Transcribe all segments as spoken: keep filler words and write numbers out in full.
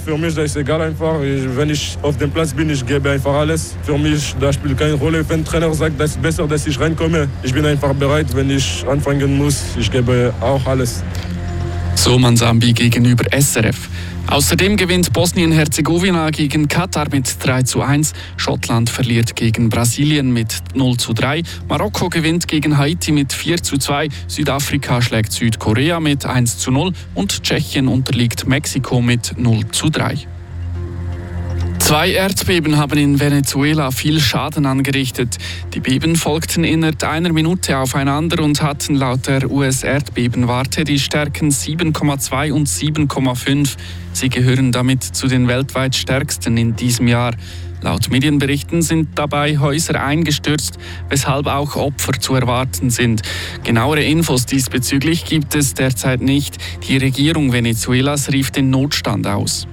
für mich das ist egal einfach. Ich, wenn ich auf dem Platz bin, ich gebe einfach alles. Für mich, das spielt keine Rolle. Wenn der Trainer sagt, das ist besser, dass ich reinkomme, ich bin einfach bereit, wenn ich anfangen muss. Ich gebe auch alles. So Mansambi gegenüber S R F. Außerdem gewinnt Bosnien-Herzegowina gegen Katar mit drei zu eins, Schottland verliert gegen Brasilien mit null zu drei, Marokko gewinnt gegen Haiti mit vier zu zwei, Südafrika schlägt Südkorea mit eins zu null und Tschechien unterliegt Mexiko mit null zu drei. Zwei Erdbeben haben in Venezuela viel Schaden angerichtet. Die Beben folgten innerhalb einer Minute aufeinander und hatten laut der U S-Erdbebenwarte die Stärken sieben Komma zwei und sieben Komma fünf. Sie gehören damit zu den weltweit stärksten in diesem Jahr. Laut Medienberichten sind dabei Häuser eingestürzt, weshalb auch Opfer zu erwarten sind. Genauere Infos diesbezüglich gibt es derzeit nicht. Die Regierung Venezuelas rief den Notstand aus.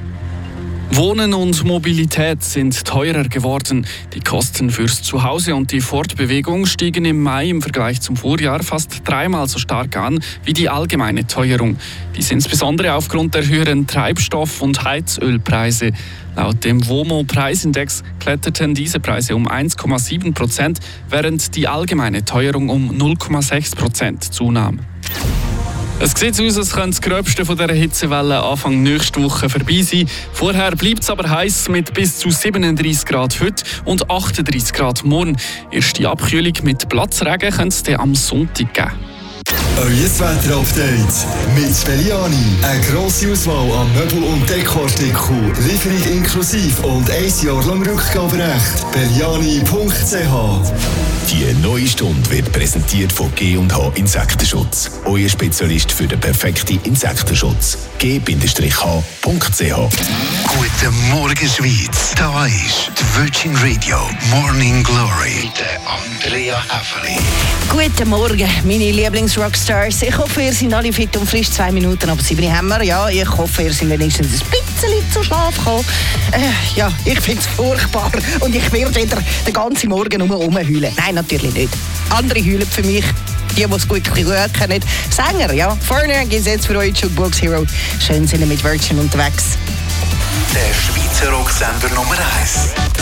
Wohnen und Mobilität sind teurer geworden. Die Kosten fürs Zuhause und die Fortbewegung stiegen im Mai im Vergleich zum Vorjahr fast dreimal so stark an wie die allgemeine Teuerung. Dies insbesondere aufgrund der höheren Treibstoff- und Heizölpreise. Laut dem W O M O-Preisindex kletterten diese Preise um eins Komma sieben Prozent, während die allgemeine Teuerung um null Komma sechs Prozent zunahm. Es sieht aus, als könnte das Gröbste von dieser Hitzewelle Anfang nächste Woche vorbei sein. Vorher bleibt es aber heiß mit bis zu siebenunddreißig Grad heute und achtunddreißig Grad morgen. Erste Abkühlung mit Platzregen könnte es dann am Sonntag geben. Euer Wetter-Update mit Belliani. Eine grosse Auswahl an Möbel- und Dekoartikeln. Lieferung inklusive und ein Jahr lang Rückgaberecht. Belliani punkt c h. Die neue Stunde wird präsentiert von G und H Insektenschutz. Euer Spezialist für den perfekten Insektenschutz. G H punkt c h. Guten Morgen, Schweiz. Da ist die Virgin Radio Morning Glory mit Andrea Häfeli. Guten Morgen, meine Lieblings-Rockstars. Ich hoffe, ihr seid alle fit und frisch. Zwei Minuten ab sieben haben wir. Ja, ich hoffe, ihr seid wenigstens ein bisschen zu Schlaf gekommen. Äh, ja, ich finde es furchtbar. Und ich werde wieder den ganzen Morgen nur rumheulen. Nein, natürlich nicht. Andere heulen für mich. Die, die es gut kennen. Sänger, ja. Vorne gibt es jetzt für euch Jukebox Hero. Schön sind wir mit Virgin unterwegs. Der Schweizer Rocksender Nummer eins.